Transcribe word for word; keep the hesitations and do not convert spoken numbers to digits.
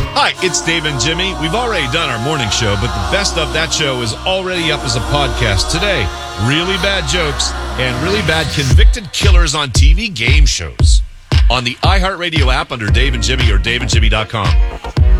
Hi, it's Dave and Jimmy. We've already done our morning show, but the best of that show is already up as a podcast today. Really bad jokes and really bad convicted killers on T V game shows. On the iHeartRadio app under Dave and Jimmy or dave and jimmy dot com.